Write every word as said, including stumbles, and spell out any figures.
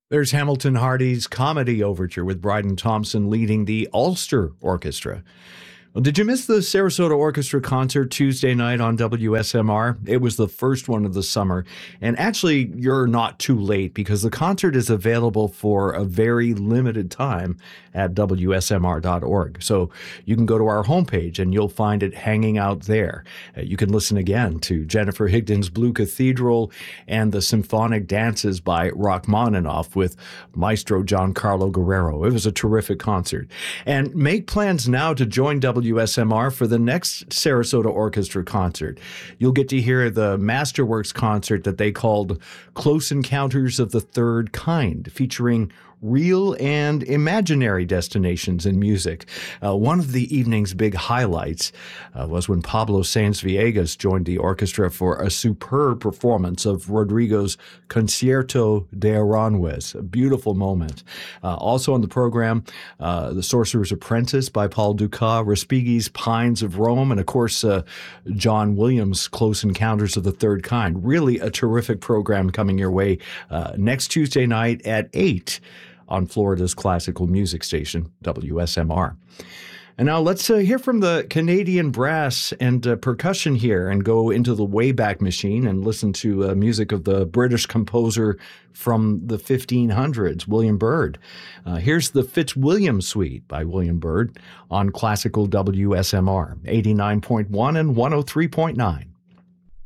There's Hamilton Hardy's Comedy Overture with Bryden Thompson leading the Ulster Orchestra. Well, did you miss the Sarasota Orchestra concert Tuesday night on W S M R? It was the first one of the summer. And actually, you're not too late because the concert is available for a very limited time at W S M R dot org. So you can go to our homepage and you'll find it hanging out there. Uh, you can listen again to Jennifer Higdon's Blue Cathedral and the symphonic dances by Rachmaninoff with Maestro Giancarlo Guerrero. It was a terrific concert. And make plans now to join W S M R for the next Sarasota Orchestra concert. You'll get to hear the Masterworks concert that they called Close Encounters of the Third Kind, featuring real and imaginary destinations in music. Uh, one of the evening's big highlights uh, was when Pablo Sáenz Villegas joined the orchestra for a superb performance of Rodrigo's Concierto de Aranjuez, a beautiful moment. Uh, also on the program, uh, The Sorcerer's Apprentice by Paul Dukas, Respighi's Pines of Rome, and of course, uh, John Williams' Close Encounters of the Third Kind. Really a terrific program coming your way uh, next Tuesday night at eight on Florida's classical music station, W S M R. And now let's uh, hear from the Canadian brass and uh, percussion here and go into the Wayback Machine and listen to uh, music of the British composer from the fifteen hundreds, William Byrd. Uh, here's the Fitzwilliam Suite by William Byrd on classical W S M R, eighty-nine point one and one oh three point nine.